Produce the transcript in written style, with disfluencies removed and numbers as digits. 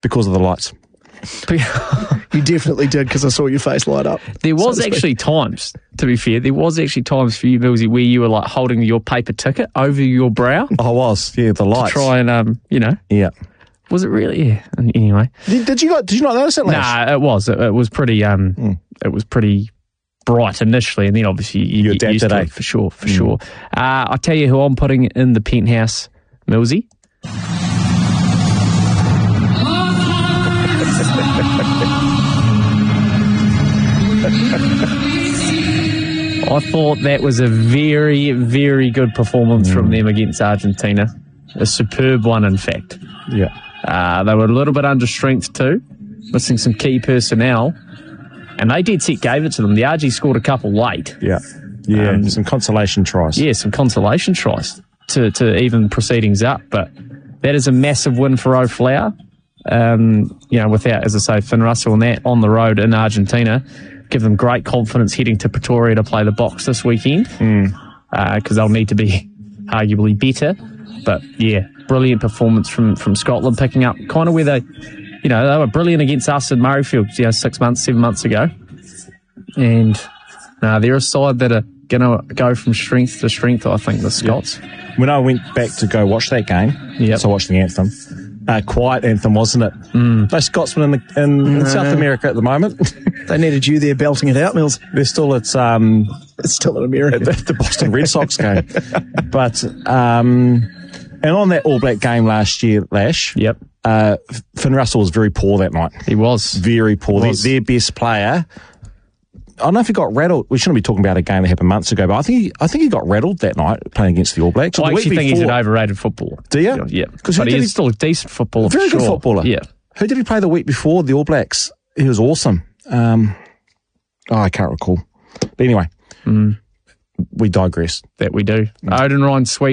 Because of the lights. You definitely did, because I saw your face light up. There was actually times, to be fair, there was actually times for you, Millsy, where you were like holding your paper ticket over your brow. I was, yeah, the lights. To try and, Yeah. Was it really? Yeah. Anyway. Did you not notice it, Lash? Nah, it was. It was pretty, it was pretty bright initially, and then obviously you adapted, used to it, for sure. I'll tell you who I'm putting in the penthouse, Millsy. I thought that was a very, very good performance from them against Argentina. A superb one, in fact. Yeah. They were a little bit under strength too, missing some key personnel, and they dead set gave it to them. The RG scored a couple late. Yeah. Some consolation tries. Yeah, some consolation tries to even proceedings up, but that is a massive win for O'Flower. Without, as I say, Finn Russell and that on the road in Argentina, give them great confidence heading to Pretoria to play the Box this weekend, because they'll need to be arguably better. But yeah, brilliant performance from Scotland, picking up kind of where they were brilliant against us in Murrayfield, 7 months ago. And they're a side that are going to go from strength to strength, I think, the Scots. Yeah. When I went back to go watch that game, so I watched the anthem. Quiet anthem, wasn't it? No Scotsmen in South America at the moment. They needed you there belting it out, Mills. They're still it's still in America. The Boston Red Sox game. But and on that All Black game last year, Lash, Finn Russell was very poor that night. He was. Very poor. Their best player. I don't know if he got rattled. We shouldn't be talking about a game that happened months ago, but I think he got rattled that night playing against the All Blacks. I actually think he's an overrated footballer. Do you? Yeah. But he's still a decent footballer. Very good footballer. Yeah. Who did he play the week before the All Blacks? He was awesome. I can't recall. But anyway, we digress. That we do. Odin Ryan Sweet.